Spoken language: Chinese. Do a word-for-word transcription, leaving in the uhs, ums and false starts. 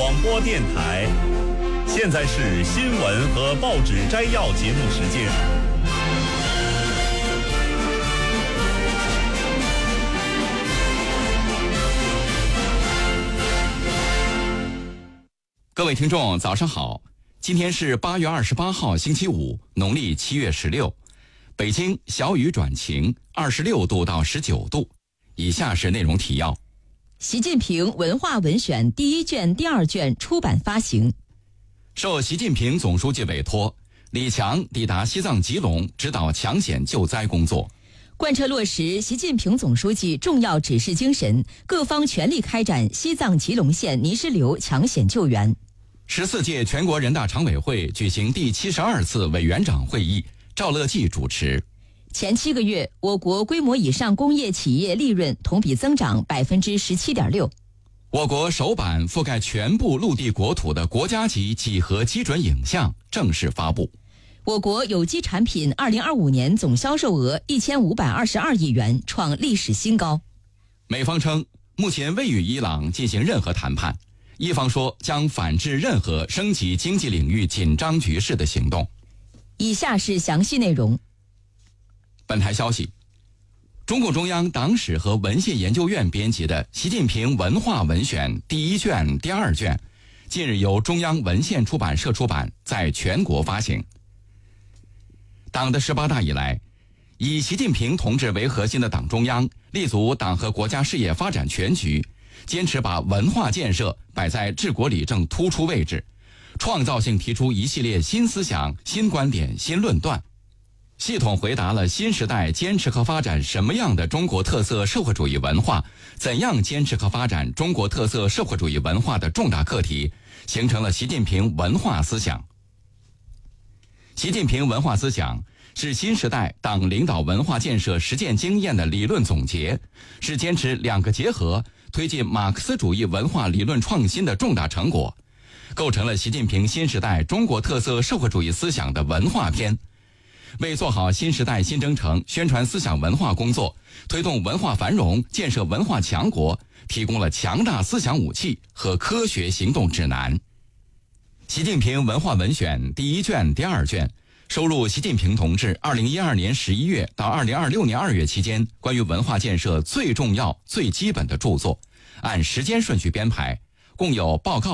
广播电台。现在是新闻和报纸摘要节目时间。 各位听众早上好，今天是八月二十八号星期五，农历七月十六，北京小雨转晴，二十六度到十九度。以下是内容提要。 习近平文化文选第一卷、第二卷出版发行。 受习近平总书记委托，李强抵达西藏吉隆，指导抢险救灾工作。 贯彻落实习近平总书记重要指示精神，各方全力开展西藏吉隆县泥石流抢险救援。 十四届全国人大常委会举行第七十二次委员长会议，赵乐际主持。 前七个月，我国规模以上工业企业利润同比增长百分之十七点六。 我国首版覆盖全部陆地国土的国家级几何基准影像正式发布。 我国有机产品二零二五年总销售额一千五百二十二亿元，创历史新高。 美方称，目前未与伊朗进行任何谈判，伊方说将反制任何升级经济领域紧张局势的行动。 以下是详细内容。 本台消息，中共中央党史和文献研究院编辑的《习近平文化文选》第一卷、第二卷，近日由中央文献出版社出版，在全国发行。党的十八大以来，以习近平同志为核心的党中央立足党和国家事业发展全局，坚持把文化建设摆在治国理政突出位置，创造性提出一系列新思想、新观点、新论断，系统回答了新时代坚持和发展什么样的中国特色社会主义文化，怎样坚持和发展中国特色社会主义文化的重大课题，形成了习近平文化思想。习近平文化思想是新时代党领导文化建设实践经验的理论总结，是坚持两个结合，推进马克思主义文化理论创新的重大成果，构成了习近平新时代中国特色社会主义思想的文化篇，为做好新时代新征程宣传思想文化工作，推动文化繁荣、建设文化强国，提供了强大思想武器和科学行动指南。习近平文化文选第一卷、第二卷收录习近平同志二零一二年十一月到二零二六年二月期间关于文化建设最重要、最基本的著作，按时间顺序编排，共有报告